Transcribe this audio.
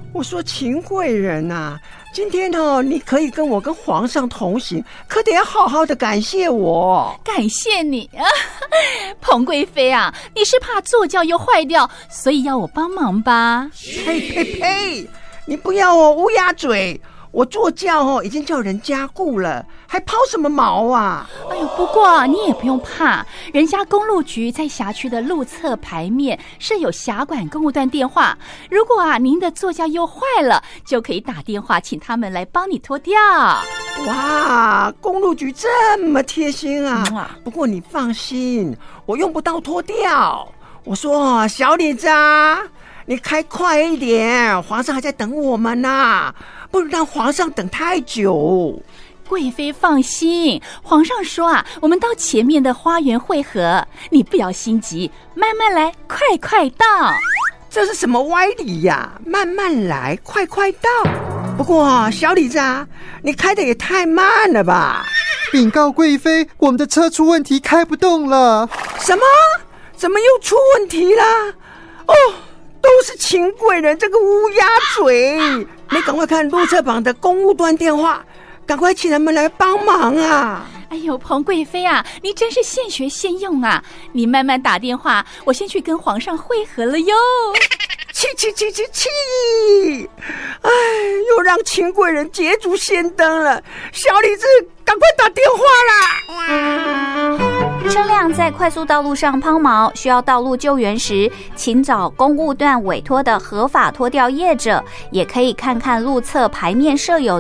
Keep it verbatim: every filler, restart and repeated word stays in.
我说秦贵人啊，今天哦，你可以跟我跟皇上同行，可得要好好的感谢我。 感谢你啊，彭贵妃啊，你是怕坐轿又坏掉，所以要我帮忙吧？ 呸呸呸！你不要哦，乌鸦嘴！我坐轿哦，已经叫人加固了，还抛什么毛啊？ 哎呦，不过你也不用怕，人家公路局在辖区的路侧牌面设有辖管公务段电话，如果啊您的座驾又坏了，就可以打电话请他们来帮你脱掉。 哇，公路局这么贴心啊！不过你放心，我用不到脱掉。我说小李子啊，你开快一点，皇上还在等我们呢、啊，不能让皇上等太久。 贵妃放心，皇上说啊，我们到前面的花园会合，你不要心急，慢慢来，快快到。 这是什么歪理呀、啊？慢慢来，快快到。不过小李子啊，你开的也太慢了吧！ 禀告贵妃，我们的车出问题，开不动了。 什么？怎么又出问题了？哦，都是秦贵人这个乌鸦嘴！你赶快看路侧旁的公务端电话，赶快请他们来帮忙啊！ 哎呦，彭贵妃啊，你真是现学现用啊！你慢慢打电话，我先去跟皇上会合了哟。 气气气气气！哎，又让秦贵人捷足先登了。小李子，赶快打电话啦！ 车辆在快速道路上抛锚，需要道路救援时，请找公务段委托的合法脱掉业者，也可以看看路侧牌面设有